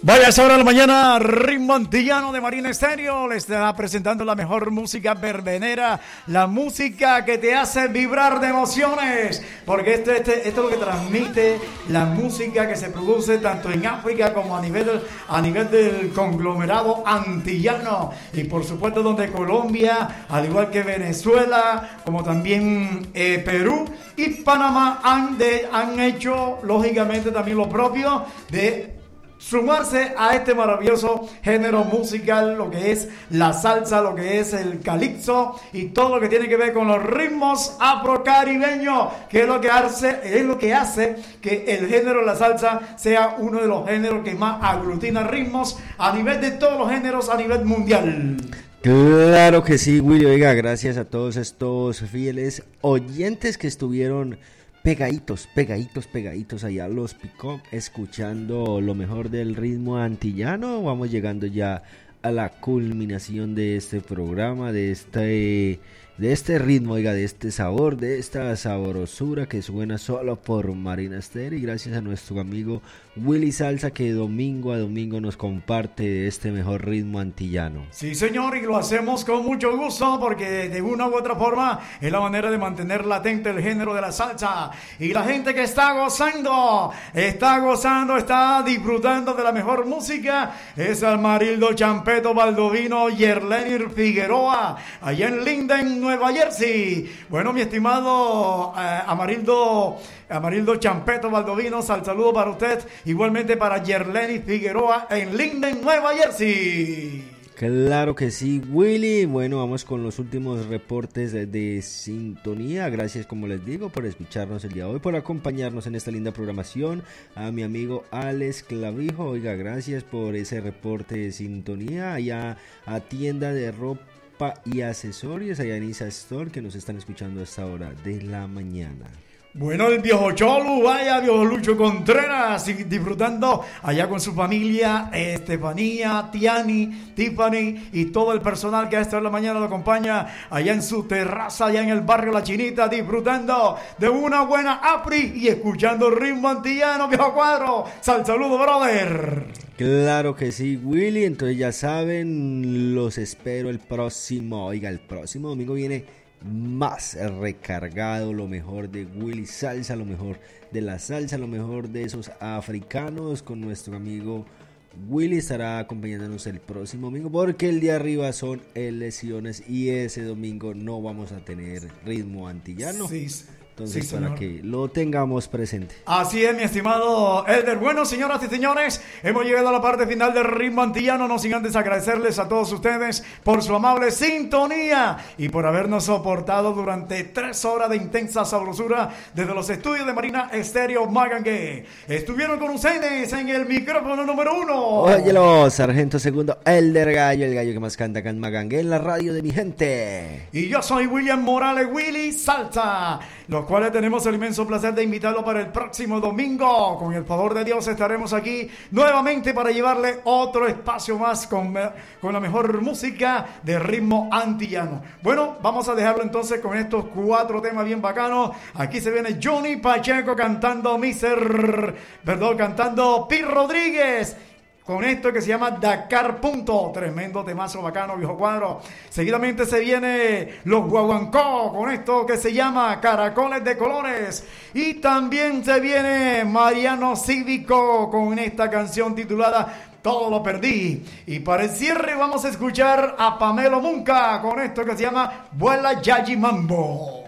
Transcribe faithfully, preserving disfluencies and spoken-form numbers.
Vaya, a esa hora de la mañana, Ritmo Antillano de Marina Estéreo le estará presentando la mejor música verbenera, la música que te hace vibrar de emociones, porque esto, este, esto es lo que transmite la música que se produce tanto en África como a nivel, a nivel del conglomerado antillano, y por supuesto donde Colombia, al igual que Venezuela, como también eh, Perú y Panamá han, de, han hecho lógicamente también lo propio de sumarse a este maravilloso género musical, lo que es la salsa, lo que es el calipso y todo lo que tiene que ver con los ritmos afrocaribeños, que es lo que hace, es lo que hace que el género de la salsa sea uno de los géneros que más aglutina ritmos a nivel de todos los géneros a nivel mundial. Claro que sí, Willy. Oiga, gracias a todos estos fieles oyentes que estuvieron pegaditos, pegaditos, pegaditos allá los Peacock, escuchando lo mejor del ritmo antillano. Vamos llegando ya a la culminación de este programa, de este, de este ritmo, oiga, de este sabor, de esta sabrosura que suena solo por Marina Estéreo, y gracias a nuestro amigo Willy Salsa, que domingo a domingo nos comparte este mejor ritmo antillano. Sí, señor, y lo hacemos con mucho gusto porque de una u otra forma es la manera de mantener latente el género de la salsa. Y la gente que está gozando, está gozando, está disfrutando de la mejor música es Amarildo Champeto Baldovino Yerlenir Figueroa, allá en Linden, Nueva Jersey. Bueno, mi estimado eh, Amarildo Amarildo Champeto Baldovino, sal saludo para usted, igualmente para Yerlenir Figueroa en Linden, Nueva Jersey. Claro que sí, Willy. Bueno, vamos con los últimos reportes de, de sintonía. Gracias, como les digo, por escucharnos el día de hoy, por acompañarnos en esta linda programación. A mi amigo Alex Clavijo, oiga, gracias por ese reporte de sintonía. Allá a tienda de ropa y accesorios, allá en Isa Store, que nos están escuchando a esta hora de la mañana. Bueno, el viejo Cholo, vaya, viejo Lucho Contreras, disfrutando allá con su familia, Estefanía, Tiani, Tiffany y todo el personal que a esta hora de la mañana lo acompaña allá en su terraza, allá en el barrio La Chinita, disfrutando de una buena apri y escuchando ritmo antillano, viejo Cuadro. Sal saludo, brother. Claro que sí, Willy. Entonces ya saben, los espero el próximo, oiga, el próximo domingo viene más recargado, lo mejor de Willy Salsa, lo mejor de la salsa, lo mejor de esos africanos, con nuestro amigo Willy. Estará acompañándonos el próximo domingo, porque el día arriba son elecciones y ese domingo no vamos a tener ritmo antillano. Sí. Entonces, sí, para que lo tengamos presente. Así es, mi estimado Elder. Bueno, señoras y señores, hemos llegado a la parte final del ritmo antillano, no sin antes agradecerles a todos ustedes por su amable sintonía y por habernos soportado durante tres horas de intensa sabrosura desde los estudios de Marina Estéreo Magangué. Estuvieron con ustedes en el micrófono número uno. Óyelo, sargento segundo Elder Gallo, el gallo que más canta acá en Magangué, en la radio de mi gente. Y yo soy William Morales, Willy Salsa, los cuales tenemos el inmenso placer de invitarlo para el próximo domingo. Con el favor de Dios estaremos aquí nuevamente para llevarle otro espacio más con, con la mejor música de ritmo antillano. Bueno, vamos a dejarlo entonces con estos cuatro temas bien bacanos. Aquí se viene Johnny Pacheco cantando mister Perdón, cantando Pi Rodríguez, con esto que se llama Dakar Punto. Tremendo temazo bacano, viejo Cuadro. Seguidamente se viene Los Guaguancó, con esto que se llama Caracoles de Colores. Y también se viene Mariano Cívico con esta canción titulada Todo lo perdí. Y para el cierre vamos a escuchar a Pamelo Munca con esto que se llama Vuela Yayi Mambo.